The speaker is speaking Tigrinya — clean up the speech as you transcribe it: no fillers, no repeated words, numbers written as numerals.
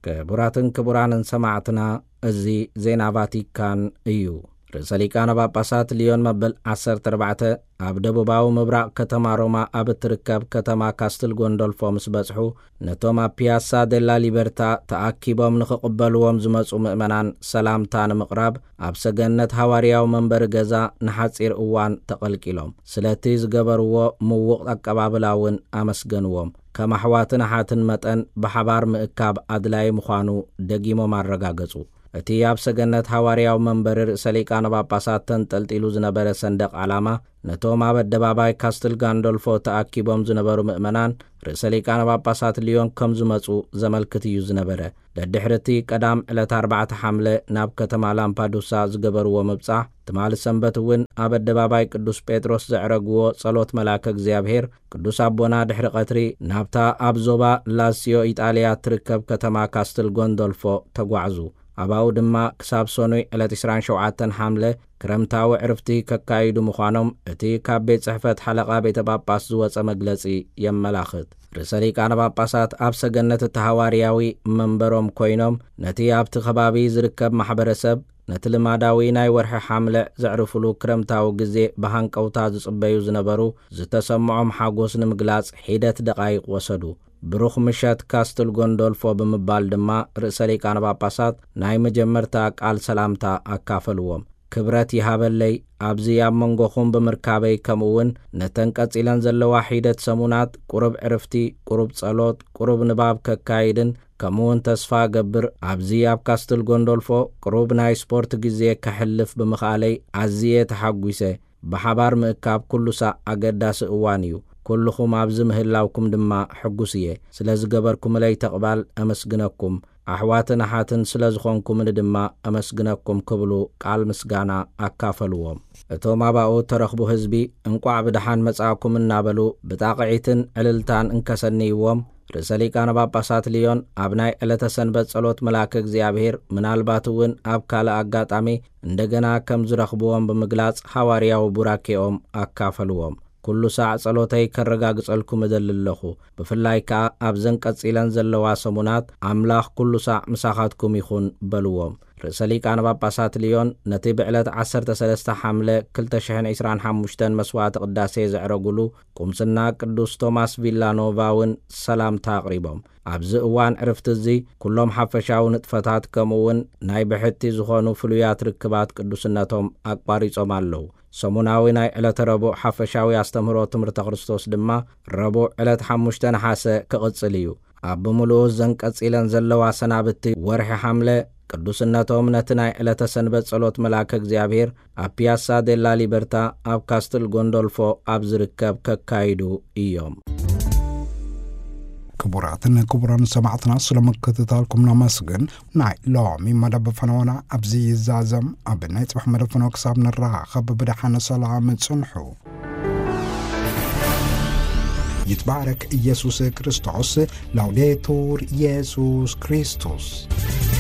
كبراتن كبرانن سمعتنا ازي زينا فاتيكان ايو رساليكان باباسات ليون مبل 14 أبدبوباو مبراق كتما روما أبتركب كتما كاستل غوندولفو مسبصحو نتوما بياسا دلا ليبرتا تأكيبهم نخقبلوهم زمصو مؤمنان سلامتان مقرب أبسجنت هوارياو منبر غزا نحصير اوان تقلقيلهم سلاتي زغبرو موق أقبابلاون أمسغنوهم كما حواتنا حاتن متن بحبار مؤكاب أدلاي مخانو دقيمو مارغاغصو እቲ ኣብ ሰገነት ሐዋርያው መንበር ሰሊቃነ ጳጳሳት ተንጠልጢሉ ዝነበረ ሰንደቅ ዓላማ ነቶም ኣብ ኣደባባይ ካስትል ጋንዶልፎ ተኣኪቦም ዝነበሩ ምእመናን ሰሊቃነ ጳጳሳት ሊዮን ከም ዝመጹ ዘመልክት እዩ ዝነበረ ድሕርቲ ቀዳም ዕለት 4 ሐምለ ናብ ከተማ ላምፓዱሳ ዝገበርዎ ምብጻሕ ትማል ሰንበት እውን ኣብ ኣደባባይ ቅዱስ ጴጥሮስ ዘዕረግዎ ጸሎት መላከ እግዚአብሔር ቅዱስ አቦና ድሕሪ ቀትሪ ናብታ ኣብ ዞባ ላሲዮ ኢጣልያ ትርከብ ከተማ ካስትል ጎንዶልፎ ተጓዕዙ አባው ድማ ክሳብ ሶኖይ ዕለት 27 ሐምለ ክረምታዊ ዕርፍቲ ከካይዱ ምዃኖም እቲ ካብ ቤት ጽሕፈት ሓለቓ ቤተ ጳጳስ ዝወፀ መግለጺ የመላኽት ርሰሊቃነ ጳጳሳት ኣብ ሰገነት ተሐዋርያዊ መንበሮም ኮይኖም ነቲ ኣብቲ ከባቢ ዝርከብ ማሕበረሰብ ነቲ ልማዳዊ ናይ ወርሒ ሐምለ ዘዕርፍሉ ክረምታዊ ግዜ በሃንቀውታ ዝጽበዩ ዝነበሩ ዝተሰምዖም ሓጎስ ንምግላጽ ሂደት ደቃይቅ ወሰዱ ብሩኽ ምሸት ካስትል ጎንዶልፎ ብምባል ድማ ርሰሊቃነ ጳጳሳት ናይ መጀመርታ ቃል ሰላምታ አካፈልዎም ክብረት ይሃበለይ ኣብዚ ኣብ መንጎኹም ብምርካበይ ከምኡውን ነተንቀጺለን ዘለዋ ሂደት ሰሙናት ቁርብ ዕርፍቲ ቁርብ ጸሎት ቁርብ ንባብ ከካይድን ከምኡውን ተስፋ ገብር ኣብዚ ኣብ ካስትል ጎንዶልፎ ቁርብ ናይ ስፖርት ግዜ ከሕልፍ ብምኽኣለይ ኣዝየ ተሓጒሰ ብሓባር ምእካብ ኩሉሳ ኣገዳሲ እዋን እዩ كلكم عبز مهلاوكم دما حقوسيه سلازغبركم لي تقبل امسغنكم احواتنا حاتن سلازخونكم دما امسغنكم كبلو قال مسغانا اكافلوهم اتوما باو ترخبو حزبي انقع بدحان مصاكم نابلو بتاقعيتن عللتان انكسنيوم رساليكان ጳጳሳት ሊዮን አብናይ ዕለተ ሰንበት ጸሎት መላከ እግዚአብሔር ምናልባትውን ኣብ ካለ አጋጣሚ እንደገና ከም ዝረኽብዎም በመግላጽ ሐዋርያው ቡራኬኦም አካፈልዎም ኩሉ ሰዓት ጸሎተይ ከረጋግጸልኩም እደልለኹ በፍላይካ ኣብ ዘንቀጽኢለን ዘለዋ ሰሙናት አምላኽ ኩሉ ሰዓት ምሳኻትኩም ይኹን በልዎም ርሰሊቃነ ጳጳሳት ሊዮን ነቲ ብዕለት 13 ሐምለ 2025 መስዋዕት ቅዳሴ ዘዕረጉሉ ቁምስና ቅዱስ ቶማስ ቪላኖቫውን ሰላምታ አቅሪቦም ኣብዚ እዋን ዕርፍቲ እዚ ኩሎም ሓፈሻዊ ንጥፈታት ከምኡውን ናይ ብሕቲ ዝኾኑ ፍሉያት ርክባት ቅዱስነቶም አቋሪጾም ኣለው ሰሙናዊ ናይ ዕለት ረቡዕ ሓፈሻዊ አስተምህሮ ትምህርተ ክርስቶስ ድማ ረቡዕ ዕለት 5 ነሐሰ ክቕጽል እዩ ኣብ ሙሉእ ዘንቀጽኢለን ዘለዋ ሰናብቲ ወርሒ ሐምለ ቅዱስነቶም ነቲ ናይ ዕለተ ሰንበት ጸሎት መላከ እግዚአብሔር ኣብ ፒያሳ ዴላ ሊበርታ ኣብ ካስትል ጎንዶልፎ ኣብ ዝርከብ ከካይዱ እዮም كبران سمعتنا سلامكتتالكم نمسجن ناي لومي مدب فنونا أبزي الزازم أبناي تبح مدب فنوك صابنا الرها خب بدحنا سلام تسنحو يتبارك يسوع كريستوس لوديتور يسوع كريستوس